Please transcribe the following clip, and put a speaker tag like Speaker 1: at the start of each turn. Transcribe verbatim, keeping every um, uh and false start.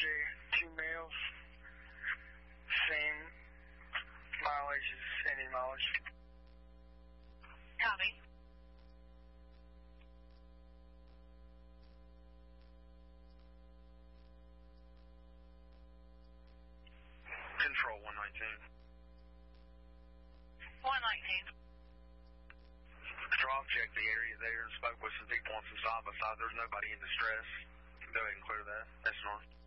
Speaker 1: subject, two males, same mileage as any mileage.
Speaker 2: Copy.
Speaker 1: Control one nineteen.
Speaker 2: one nineteen.
Speaker 1: Patrol checked the area there and spoke with some people on some side by side. There's nobody in distress. Go ahead and clear that. That's normal.